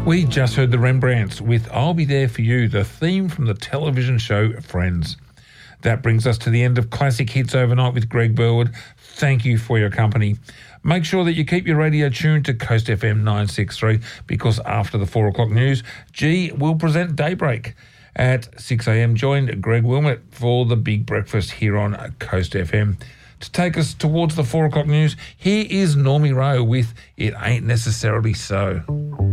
We just heard the Rembrandts with I'll Be There For You, the theme from the television show Friends. That brings us to the end of Classic Hits Overnight with Greg Burwood. Thank you for your company. Make sure that you keep your radio tuned to Coast FM 963 because after the 4 o'clock news, G will present Daybreak. At 6 a.m, join Greg Wilmot for the Big Breakfast here on Coast FM. To take us towards the 4 o'clock news, here is Normie Rowe with It Ain't Necessarily So.